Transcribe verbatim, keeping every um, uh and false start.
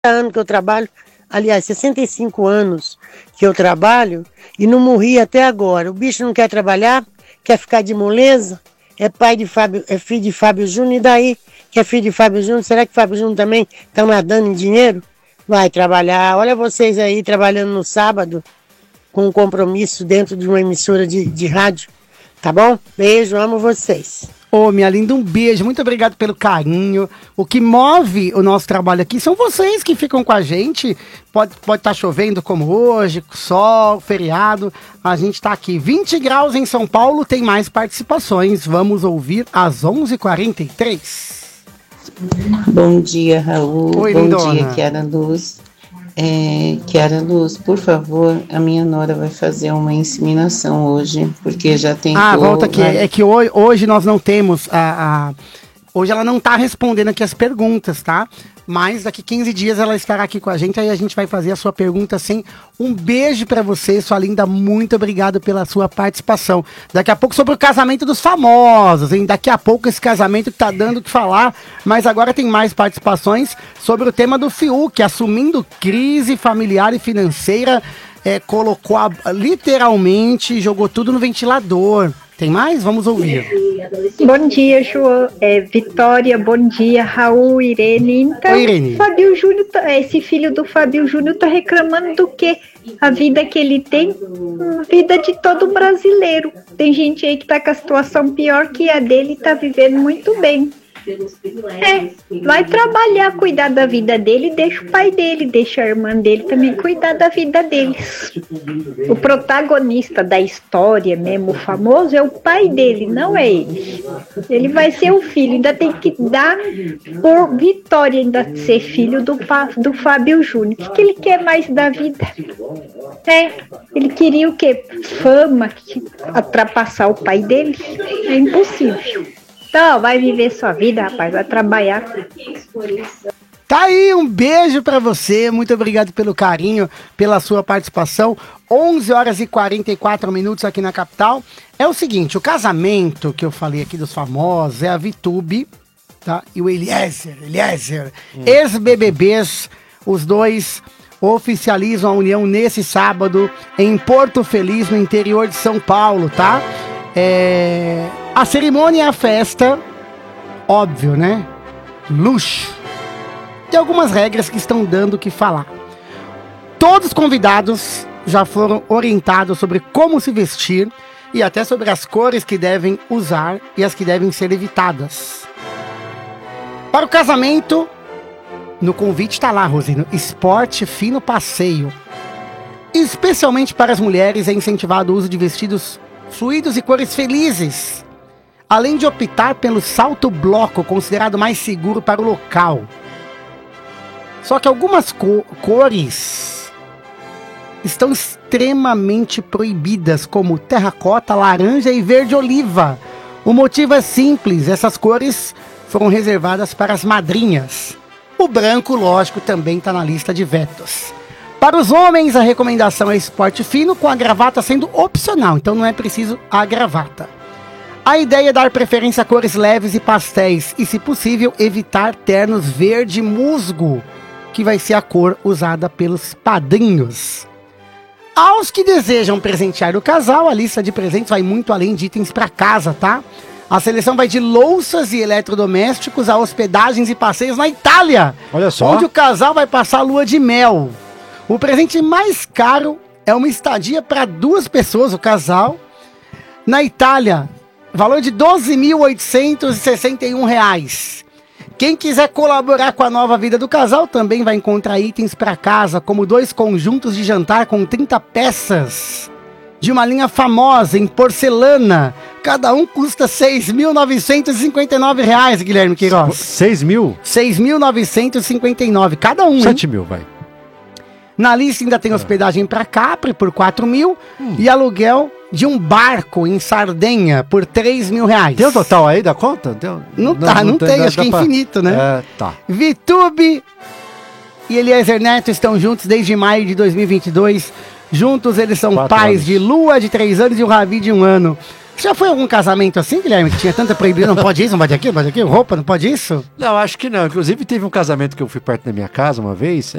anos que eu trabalho, aliás, sessenta e cinco anos que eu trabalho e não morri até agora. O bicho não quer trabalhar, quer ficar de moleza, é pai de Fábio, é filho de Fábio Júnior, e daí que é filho de Fábio Júnior, será que Fábio Júnior também está nadando em dinheiro? Vai trabalhar, olha vocês aí trabalhando no sábado com um compromisso dentro de uma emissora de, de rádio, tá bom? Beijo, amo vocês. Ô, minha linda, um beijo, muito obrigado pelo carinho. O que move o nosso trabalho aqui são vocês que ficam com a gente. Pode estar pode tá chovendo como hoje, sol, feriado. A gente está aqui, vinte graus em São Paulo, tem mais participações. Vamos ouvir às onze e quarenta e três. Bom dia, Raul. Oi, Bom lindona. dia, Kiara Luz. É, Kiara Luz, por favor, a minha nora vai fazer uma inseminação hoje, porque já tentou... Ah, volta aqui. Vai... É que hoje, hoje nós não temos a, a... Hoje ela não tá respondendo aqui as perguntas, tá? Mas daqui quinze dias ela estará aqui com a gente, aí a gente vai fazer a sua pergunta assim. Um beijo pra você, sua linda, muito obrigado pela sua participação. Daqui a pouco sobre o casamento dos famosos, hein? Daqui a pouco esse casamento que tá dando o que falar, mas agora tem mais participações sobre o tema do Fiuk, assumindo crise familiar e financeira, é, colocou a, literalmente, jogou tudo no ventilador. Tem mais? Vamos ouvir. Bom dia, João. É, Vitória, bom dia, Raul, Irene. Então, Oi, Irene. Fábio Júnior, tá, esse filho do Fábio Júnior tá reclamando do quê? A vida que ele tem, a vida de todo brasileiro. Tem gente aí que tá com a situação pior que a dele e tá vivendo muito bem. É, vai trabalhar, cuidar da vida dele, deixa o pai dele, deixa a irmã dele também cuidar da vida deles. O protagonista da história mesmo, o famoso, é o pai dele, não é ele. Ele vai ser o filho, ainda tem que dar por Vitória, ainda ser filho do, do Fábio Júnior. O que, que ele quer mais da vida? É, ele queria o quê? Fama, ultrapassar o pai dele? É impossível. Então, vai viver sua vida, rapaz, vai trabalhar. Tá aí, um beijo pra você, muito obrigado pelo carinho, pela sua participação. onze horas e quarenta e quatro minutos aqui na capital. É o seguinte, o casamento que eu falei aqui dos famosos é a Vitube, tá? E o Eliezer, Eliezer, hum. ex-B B Bs, os dois oficializam a união nesse sábado em Porto Feliz, no interior de São Paulo, tá? É... A cerimônia e a festa, óbvio, né? Luxo. Tem algumas regras que estão dando o que falar. Todos os convidados já foram orientados sobre como se vestir e até sobre as cores que devem usar e as que devem ser evitadas. Para o casamento, no convite está lá, Rosino, esporte fino passeio. Especialmente para as mulheres é incentivado o uso de vestidos fluidos e cores felizes, além de optar pelo salto bloco, considerado mais seguro para o local. Só que algumas co- cores estão extremamente proibidas, como terracota, laranja e verde oliva. O motivo é simples, essas cores foram reservadas para as madrinhas. O branco, lógico, também está na lista de vetos. Para os homens, a recomendação é esporte fino, com a gravata sendo opcional, então não é preciso a gravata. A ideia é dar preferência a cores leves e pastéis, e se possível, evitar ternos verde musgo, que vai ser a cor usada pelos padrinhos. Aos que desejam presentear o casal, a lista de presentes vai muito além de itens para casa, tá? A seleção vai de louças e eletrodomésticos a hospedagens e passeios na Itália. Olha só. Onde o casal vai passar a lua de mel. O presente mais caro é uma estadia para duas pessoas, o casal, na Itália. Valor de doze mil oitocentos e sessenta e um reais. Quem quiser colaborar com a nova vida do casal também vai encontrar itens para casa, como dois conjuntos de jantar com trinta peças, de uma linha famosa em porcelana. Cada um custa seis mil novecentos e cinquenta e nove reais, Guilherme Queiroz. seis mil? seis mil novecentos e cinquenta e nove, cada um, sete mil, vai. Na lista ainda tem hospedagem para Capri por quatro mil hum. e aluguel de um barco em Sardenha por três mil reais. Tem o total aí da conta? Deu? Não, não tá, não, não tem, tem acho que é pra... infinito, né? É, tá. Vitube e Eliezer Neto estão juntos desde maio de dois mil e vinte e dois. Juntos eles são Quatro pais anos. de Lua de três anos e o Ravi de um ano. Você já foi a algum casamento assim, Guilherme, que tinha tanta proibição, não pode isso, não pode aquilo, não pode aquilo, roupa, não pode isso? Não, acho que não. Inclusive, teve um casamento que eu fui perto da minha casa uma vez.